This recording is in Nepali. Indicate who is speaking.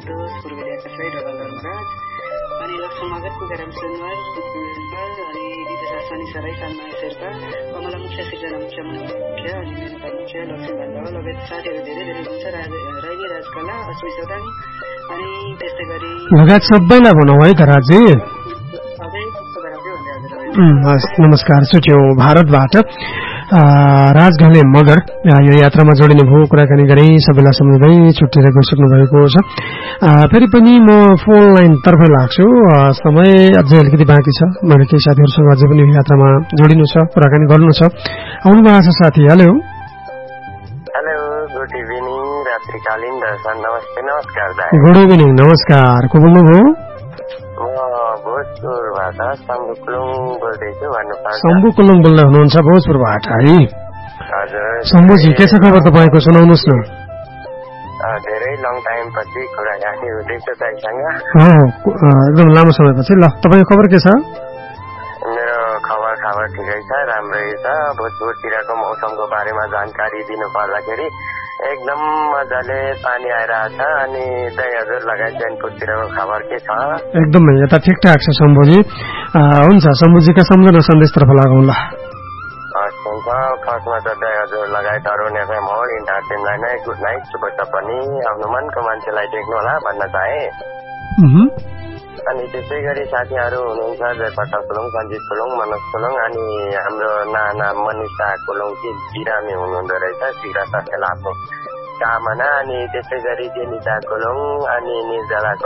Speaker 1: सन्तोष पूर्वेली आकाशलाई डबल धर्मराज अनि लक्ष्मण मगर पुगाराम सुनवार अनि दिपेश शनि सराई सालमाया शेर्पा कमला मुख्य सिर्जना मुख्य मुख्य अनि मेनुका मुख्य लक्ष्मी बान्धव लगायत साथीहरू धेरै धेरै हुनुहुन्छ राई राजकला अश्वी सदाङ अनि त्यस्तै गरी
Speaker 2: लगायत सबैलाई भनौँ है त राजी। नमस्कार छुट्यौं भारतबाट राज घले मगर यो यात्रामा जोडिने भयो कुराकानी गरे सबैलाई सम्झँदै छुट्टिएर गइसक्नु भएको छ। फेरि पनि म फोन लाइन तर्फै लाग्छु समय अझै अलिकति बाँकी छ मैले केही साथीहरूसँग अझै पनि यात्रामा जोडिनु छ कुराकानी गर्नु छ आउनु भएको छ साथी। हेलो
Speaker 3: हेलो गुड इभिनिङ रात्रिकालीन दर्शन नमस्ते नमस्कार दाइ।
Speaker 2: गुड इभिनिङ नमस्कार को बोल्नुभयो?
Speaker 3: भोजपुरबाट शम्भु कुलुङ बोल्दैछु भन्नुपर्छ।
Speaker 2: शम्भु कुलुङ बोल्दै हुनुहुन्छ भोजपुरबाट है?
Speaker 3: हजुर।
Speaker 2: शम्भुजी के छ खबर तपाईँको सुनाउनुहोस् न।
Speaker 3: धेरै लङ टाइम पछि कुराकानी हुँदैछ तपाईँसँग।
Speaker 2: एकदम लामो समयपछि। ल तपाईँको खबर के छ?
Speaker 3: मेरो खबर ठिकै छ राम्रै छ। भोजपुरतिरको मौसमको बारेमा जानकारी दिनु पर्दाखेरि एकदम मजाले पानी आइरहेछ अनि हजुर लगायत जैनपुरतिरको खबर के छ?
Speaker 2: एकदमै यता ठिकठाक छ शम्भुजी। हुन्छ शम्भुजीका सम्झना सन्देशतर्फ लागौँ ल।
Speaker 3: हुन्छ फर्स्टमा त हजुर लगायत अरुण एफएम हो इन्टरटेनलाई नै गुड नाइट शुभ सपनी आफ्नो मनको मान्छेलाई देख्नु होला भन्न चाहे। अनि त्यसै गरी साथीहरू हुनुहुन्छ जयप्रकाश कुलुङ सञ्जित कुलुङ मनोज कुलुङ अनि हाम्रो नाना मनिषा कुलुङ चाहिँ बिरामी हुनुहुँदो रहेछ शीघ्र स्वास्थ्य लाभको कामना। अनि त्यसै गरी जेनिता कुलुङ अनि निर्जला